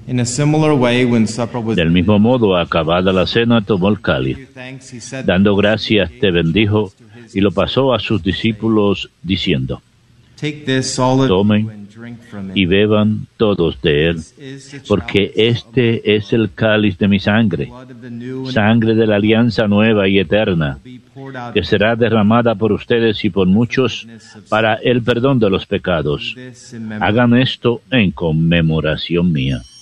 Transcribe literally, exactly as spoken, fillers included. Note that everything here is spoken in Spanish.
In a similar way, when supper was Del mismo modo, acabada la cena, tomó el cáliz. Dando gracias, te bendijo y lo pasó a sus discípulos diciendo: Tomen y beban todos de él, porque este es el cáliz de mi sangre, sangre de la alianza nueva y eterna, que será derramada por ustedes y por muchos para el perdón de los pecados. Hagan esto en conmemoración mía.